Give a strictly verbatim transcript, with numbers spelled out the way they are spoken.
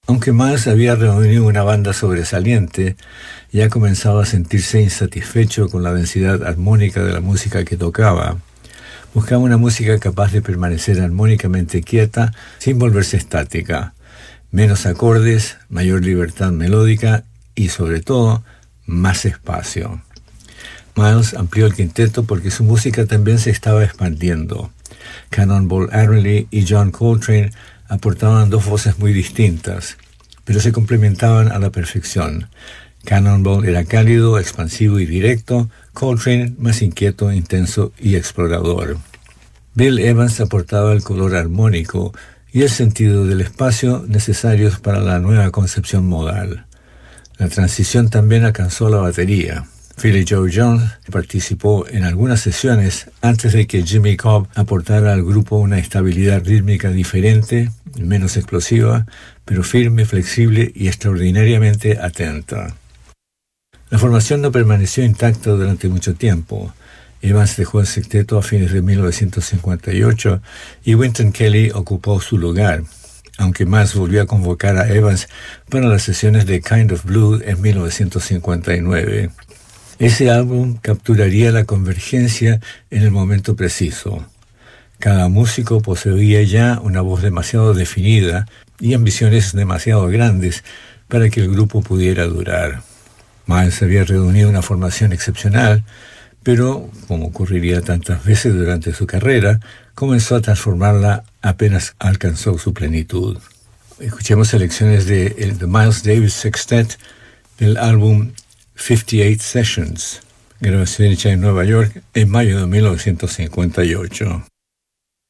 Aunque Miles había reunido una banda sobresaliente, ya comenzaba a sentirse insatisfecho con la densidad armónica de la música que tocaba. Buscaba una música capaz de permanecer armónicamente quieta sin volverse estática, menos acordes, mayor libertad melódica y, sobre todo, más espacio. Miles amplió el quinteto porque su música también se estaba expandiendo. Cannonball Adderley y John Coltrane aportaban dos voces muy distintas, pero se complementaban a la perfección. Cannonball era cálido, expansivo y directo, Coltrane más inquieto, intenso y explorador. Bill Evans aportaba el color armónico y el sentido del espacio necesarios para la nueva concepción modal. La transición también alcanzó la batería. Philly Joe Jones participó en algunas sesiones antes de que Jimmy Cobb aportara al grupo una estabilidad rítmica diferente, menos explosiva, pero firme, flexible y extraordinariamente atenta. La formación no permaneció intacta durante mucho tiempo. Evans dejó el sexteto a fines de mil novecientos cincuenta y ocho y Wynton Kelly ocupó su lugar, aunque Miles volvió a convocar a Evans para las sesiones de Kind of Blue en mil novecientos cincuenta y nueve. Ese álbum capturaría la convergencia en el momento preciso. Cada músico poseía ya una voz demasiado definida y ambiciones demasiado grandes para que el grupo pudiera durar. Miles había reunido una formación excepcional, pero, como ocurriría tantas veces durante su carrera, comenzó a transformarla apenas alcanzó su plenitud. Escuchemos selecciones de el The Miles Davis Sextet del álbum cincuenta y ocho Sessions, grabación hecha en Nueva York en mayo de mil novecientos cincuenta y ocho.